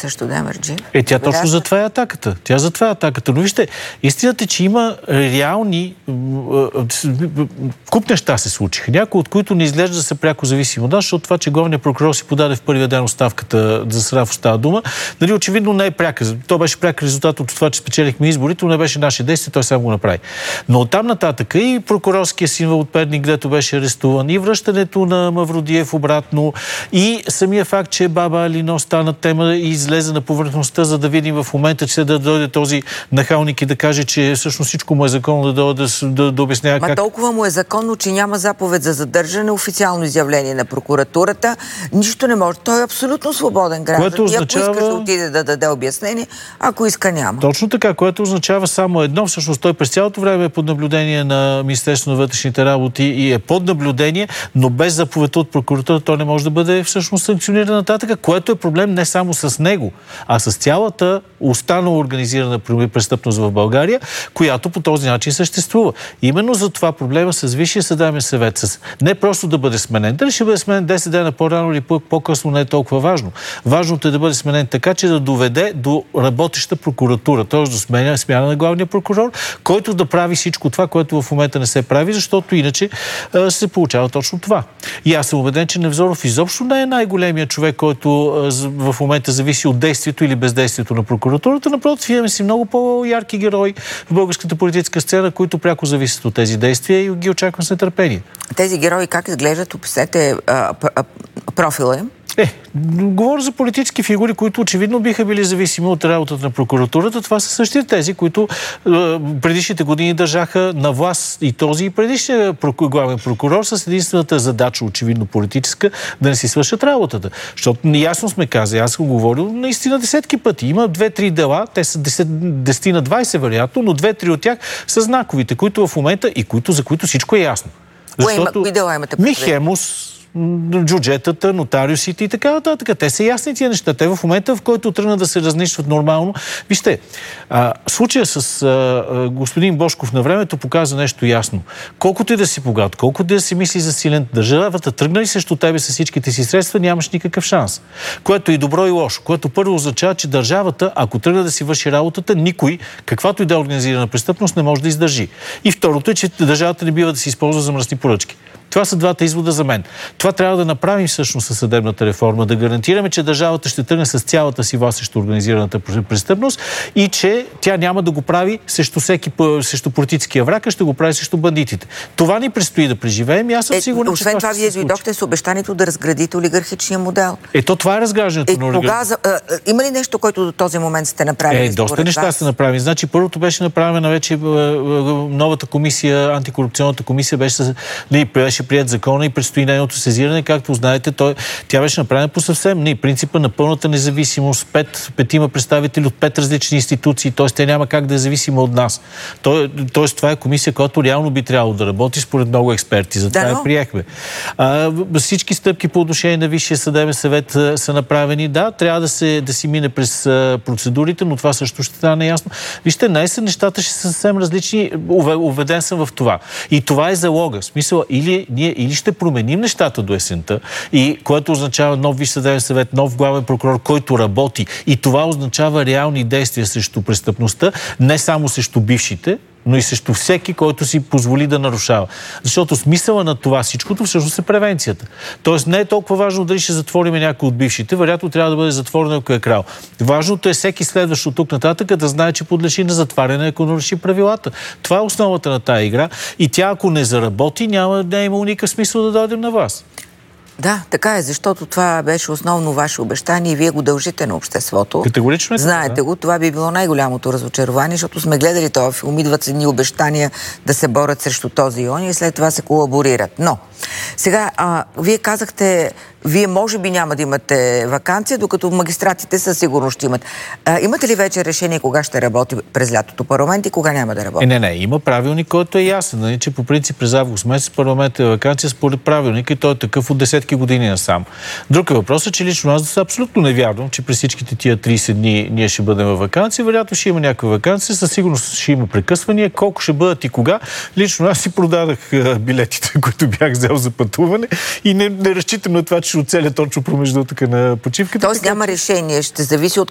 също, да, Мърджи. Тя точно затова е атаката. Но вижте, истината е, че има реални куп неща се случиха. Някои от които не изглежда да са пряко зависимо. Да, защото това, че главният прокурор си подаде в първия ден оставката за Сарафов става дума, нали, очевидно не е пряка. То беше пряк резултат от това, че спечелихме изборите, но не беше наше действие, той сам го направи. Но оттам нататък и прокурорския символ от Перник, където беше арестуван, и връщането на Мавродиев обратно, и самия факт, че баба Алино стана тема и излезе на повърхността, за да видим в момента, че да дойде този нахалник и да каже, че всъщност всичко му е законно, да дойде да обяснява как. Толкова му е законно, че няма заповед за задържане, официално изявление на прокуратурата. Нищо не може. Той е абсолютно свободен граждан. Ако иска да отиде да даде обяснение, ако иска няма. Точно така, което означава само едно. Всъщност той през цялото време е под наблюдение на Министерството на вътрешните работи и е под наблюдение, но без заповедта от прокуратурата той не може да бъде всъщност санкциониран нататък, което е проблем не само с него, а с цялата останала организирана престъпност в България, която по този начин съществува. Именно за това проблема с Висшия съдебен съвет, с не просто да бъде сменен. Дали ще бъде сменен 10 дена по-рано или по-късно, не е толкова важно. Важното е да бъде сменен така, че да доведе до работеща прокуратура, т.е. до смяна на главния прокурор, който да прави всичко това, което в момента не се прави, защото иначе се получава точно това. И аз съм убеден, че Невзоров изобщо не е най-големият човек, който в момента зависи от действието или бездействието на прокуратурата. Напротив, имаме си много по-ярки герои в българската политическа сцена, които пряко зависят от тези действия и ги очаквам с нетърпение. Тези герои как изглеждат? Описете профила им. Говоря за политически фигури, които очевидно биха били зависими от работата на прокуратурата. Това са същите тези, които предишните години държаха на власт и този и предишния главен прокурор с единствената задача, очевидно политическа, да не си свършат работата. Защото ясно сме казали, аз съм говорил наистина десетки пъти. Има 2-3 дела, те са 10 на 20 вероятно, но 2-3 от тях са знаковите, които в момента и за които всичко е ясно. Защото кои дела имате предвид? Хемус, джуджетата, нотариусите и така нататък. Те са ясни тия неща. Те в момента, в който тръгнат да се разнищват нормално. Вижте, случая с господин Божков на времето показва нещо ясно. Колкото и да си богат, колкото и да си мисли за силен, държавата тръгна ли срещу тебе с всичките си средства, нямаш никакъв шанс. Което е и добро и лошо. Което първо означава, че държавата, ако тръгне да си върши работата, никой, каквато и да е организирана престъпност, не може да издържи. И второто е, че държавата не бива да се използва за мръсни поръчки. Това са двата извода за мен. Това трябва да направим всъщност със съдебната реформа, да гарантираме, че държавата ще тръгне с цялата си власт срещу организираната престъпност и че тя няма да го прави срещу политическия враг, а ще го прави срещу бандитите. Това ни предстои да преживеем и аз съм сигурен, че освен това вие дойдохте с обещанието да разградите олигархичния модел. Това е разграждането на олигархичния. Има ли нещо, което до този момент сте направили? Доста неща сте направили. Значи първото беше направена вече новата комисия, антикорупционната комисия беше прият закона и предстои нейното сезиране. Както знаете, тя беше направена по съвсем принципа на пълната независимост. Петима представители от 5 различни институции, т.е. те няма как да е зависима от нас. Тоест това е комисия, която реално би трябвало да работи според много експерти. Затова я приехме. Всички стъпки по отношение на Висшия съдебен съвет са направени. Да, трябва да си мине през процедурите, но това също ще стане ясно. Вижте, наесен нещата ще са съвсем различни. Убеден съм в това. И това е залога. В смисъл, или ще променим нещата до есента, и което означава нов Висш съдебен съвет, нов главен прокурор, който работи. И това означава реални действия срещу престъпността, не само срещу бившите, но и срещу всеки, който си позволи да нарушава. Защото смисъла на това всичкото всъщност е превенцията. Тоест не е толкова важно дали ще затворим някой от бившите, вероятно трябва да бъде затворен, ако е крал. Важното е всеки следващ от тук нататък да знае, че подлежи на затваряне, ако наруши правилата. Това е основата на тая игра и тя, ако не заработи, не е имало никакъв смисъл да дойдем на вас. Да, така е, защото това беше основно ваше обещание и вие го дължите на обществото. Категорично е. Знаете го, това би било най-голямото разочарование, защото сме гледали това филм, идват едни обещания да се борят срещу този и он и след това се колаборират. Но, сега, вие казахте, вие може би няма да имате ваканция, докато магистратите със сигурност ще имат. Имате ли вече решение кога ще работи през лятото парламент и кога няма да работи? Не. Има правилник, който е ясен. Че по принцип през август месец парламентът е ваканция според правилника и той е такъв от десетки години насам. Друг е въпросът, че лично аз абсолютно не вярвам, че през всичките тия 30 дни ние ще бъдем във ваканция. Вероятно ще има някаква ваканция, със сигурност ще има прекъсвания. Колко ще бъдат и кога? Лично аз си продадах билетите, които бях взел за пътуване и не разчитам на това, че ще оцеля точно промеждутъка на почивката. Тоест няма решение, ще зависи от